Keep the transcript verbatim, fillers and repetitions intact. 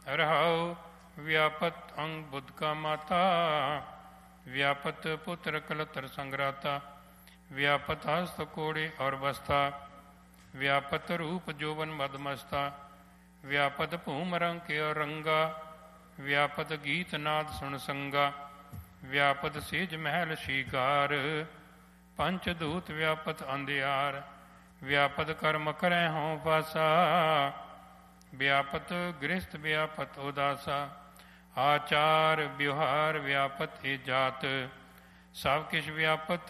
ਰਹਾਉ ਵਿਆਪਤ ਅੰਗ ਬੁੱਧ ਕਾ ਮਾਤਾ, ਵਿਆਪਤ ਪੁੱਤਰ ਕਲਤਰ ਸੰਗਰਾਤਾ, ਵਿਆਪਤ ਹਸਤ ਕੋੜੇ ਔਰ ਬਸਤਾ, ਵਿਆਪਤ ਰੂਪ ਜੋਵਨ ਮਦਮਸਤਾ, ਵਿਆਪਤ ਭੂਮ ਰੰਗ ਕੇ ਔਰ ਰੰਗਾ, ਵਿਆਪਤ ਗੀਤ ਨਾਦ ਸੁਣ ਸੰਗਾ, ਵਿਆਪਤ ਸੇਜ ਮਹਿਲ ਸ਼ੀਕਾਰ, ਪੰਚ ਦੂਤ ਵਿਆਪਤ ਅੰਧਿਆਰ, ਵਿਆਪਤ ਕਰਮ ਕਰੈ ਹੋਂ ਪਾਸਾ, ਵਿਆਪਤ ਗ੍ਰਸਤ ਵਿਆਪਤ ਉਦਾਸਾ, ਆਚਾਰ ਵਿਵਹਾਰ ਵਿਆਪਤ ਏ ਜਾਤ, ਸਭ ਕਿਛ ਵਿਆਪਤ